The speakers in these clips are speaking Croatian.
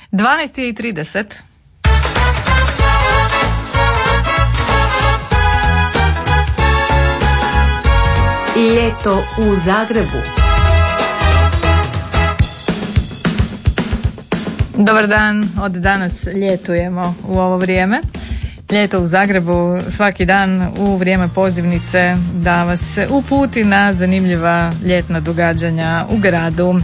12:30. Ljeto u Zagrebu. Dobar dan, od danas ljetujemo u ovo vrijeme. Ljeto u Zagrebu svaki dan u vrijeme pozivnice da vas uputi na zanimljiva ljetna događanja u gradu.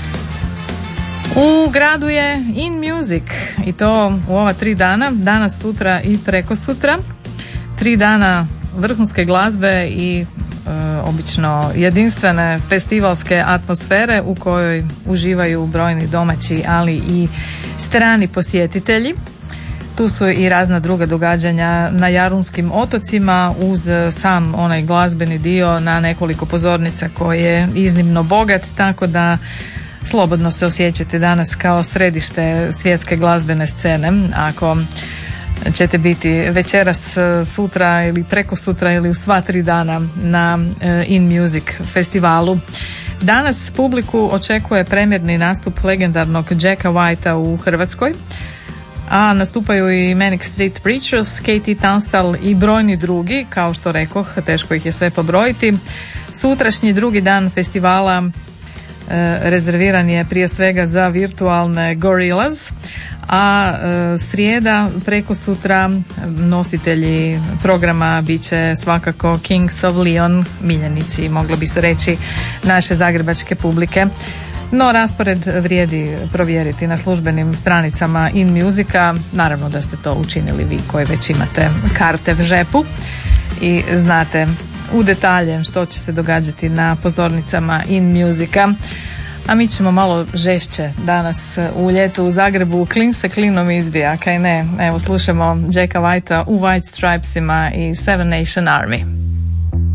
U gradu je In Music i to u ova 3 dana, danas, sutra i prekosutra. 3 dana vrhunske glazbe i obično jedinstvene festivalske atmosfere u kojoj uživaju brojni domaći, ali i strani posjetitelji. Tu su i razna druga događanja na Jarunskim otocima uz sam onaj glazbeni dio na nekoliko pozornica koji je iznimno bogat, tako da slobodno se osjećate danas kao središte svjetske glazbene scene. Ako ćete biti večeras, sutra ili prekosutra ili u sva 3 dana na In Music festivalu. Danas publiku očekuje premjerni nastup legendarnog Jacka Whitea u Hrvatskoj, a nastupaju i Manic Street Preachers, Katie Tunstall i brojni drugi, kao što rekoh, teško ih je sve pobrojiti. Sutrašnji drugi dan festivala rezerviran je prije svega za virtualne Gorillaz, a srijeda preko sutra nositelji programa bit će svakako Kings of Leon, miljenici, moglo bi se reći, naše zagrebačke publike. No, raspored vrijedi provjeriti na službenim stranicama In Musica. Naravno da ste to učinili vi koji već imate karte v žepu i znate u detalje što će se događati na pozornicama In Musica. A mi ćemo malo žešće danas u ljetu u Zagrebu. Klin se klinom izbija, kaj ne? Evo, slušamo Jacka Whitea u White Stripesima i Seven Nation Army.